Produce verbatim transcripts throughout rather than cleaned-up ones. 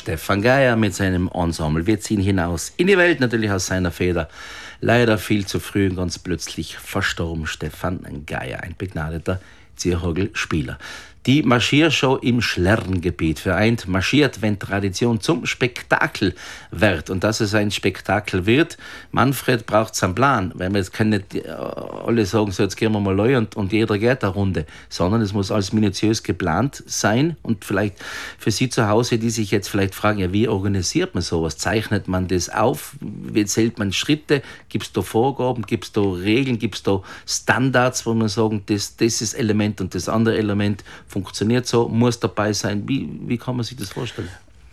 Stefan Geier mit seinem Ensemble. Wir ziehen hinaus in die Welt, natürlich aus seiner Feder. Leider viel zu früh und ganz plötzlich verstorben Stefan Geier, ein begnadeter Zierhorgelspieler. Die Marschiershow im Schlerngebiet vereint marschiert, wenn Tradition zum Spektakel wird. Und dass es ein Spektakel wird, Manfred braucht seinen Plan. Weil wir jetzt können nicht alle sagen, so jetzt gehen wir mal rein und, und jeder geht eine Runde. Sondern es muss alles minutiös geplant sein. Und vielleicht für Sie zu Hause, die sich jetzt vielleicht fragen, ja, wie organisiert man sowas? Zeichnet man das auf? Wie zählt man Schritte? Gibt es da Vorgaben? Gibt es da Regeln? Gibt es da Standards, wo man sagen, das, das ist Element und das andere Element funktioniert so, muss dabei sein. Wie, wie kann man sich das vorstellen?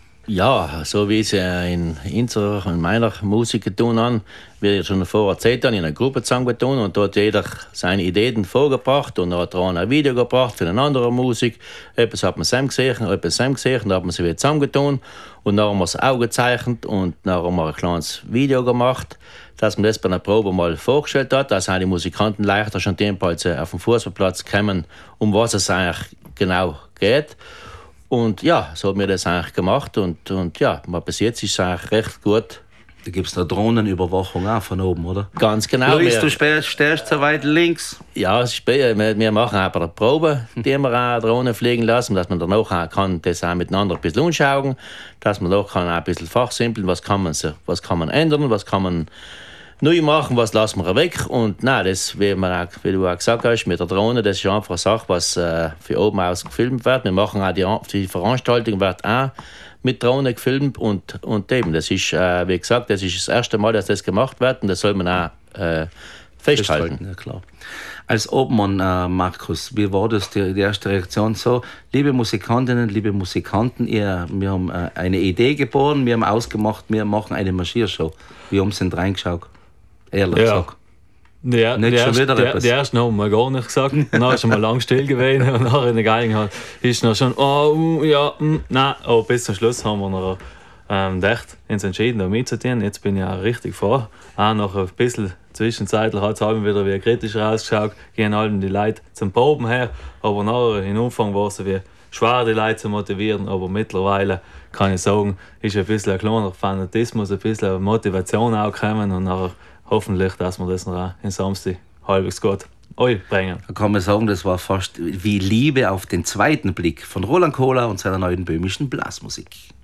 Ja, so wie es in unserer und meiner Musik getan haben, wie ich schon vorher erzählt habe, in einer Gruppe zusammengetan und dort jeder seine Ideen vorgebracht und dann hat er auch ein Video gebracht für eine andere Musik. Etwas hat man zusammen gesehen, etwas zusammen gesehen, dann hat man sie wieder zusammengetan und dann haben wir es auch gezeichnet und dann haben wir ein kleines Video gemacht, dass man das bei einer Probe mal vorgestellt hat, dass die Musikanten leichter schon ebenfalls auf dem Fußballplatz kommen, um was es eigentlich genau geht. Und ja, so haben wir das eigentlich gemacht und, und ja, bis jetzt ist es eigentlich recht gut. Da gibt es eine Drohnenüberwachung auch von oben, oder? Ganz genau. Luis, du stehst so weit links. Ja, wir, wir machen auch bei der Probe, die wir auch Drohnen fliegen lassen, dass man dann auch kann, das auch miteinander ein bisschen anschauen, dass man auch kann auch ein bisschen fachsimpeln, was kann man, was kann man ändern, was kann man neu machen, was lassen wir weg. Und nein, das, wie, man auch, wie du auch gesagt hast, mit der Drohne, das ist einfach eine Sache, was äh, für oben aus gefilmt wird. Wir machen auch die, die Veranstaltung wird auch mit Drohne gefilmt und, und eben, das ist, äh, wie gesagt, das ist das erste Mal, dass das gemacht wird und das soll man auch äh, festhalten. festhalten. Ja, klar. Als Obmann, äh, Markus, wie war das, die, die erste Reaktion so? Liebe Musikantinnen, liebe Musikanten, ihr, wir haben äh, eine Idee geboren, wir haben ausgemacht, wir machen eine Marschiershow. Wie haben Sie denn reingeschaut? Ehrlich ja. gesagt. Ja, nicht der schon erste, wieder der, etwas. der erste haben wir gar nicht gesagt. Dann ist er mal lang still gewesen und nachher in der Geigenheit ist noch schon, oh, uh, ja, mm, nein. Aber bis zum Schluss haben wir noch ähm, gedacht, uns entschieden, da mitzutun. Jetzt bin ich auch richtig vor. Auch noch ein bisschen zwischenzeitlich hat es halt wieder wie kritisch rausgeschaut, gehen alle die Leute zum Proben her. Aber nachher, im Anfang war es wie schwer, die Leute zu motivieren. Aber mittlerweile kann ich sagen, ist ein bisschen ein kleiner Fanatismus, ein bisschen Motivation auch gekommen und nachher hoffentlich, dass wir das noch in Samstag halbwegs gut bringen. Da kann man sagen, das war fast wie Liebe auf den zweiten Blick von Roland Kohler und seiner neuen böhmischen Blasmusik.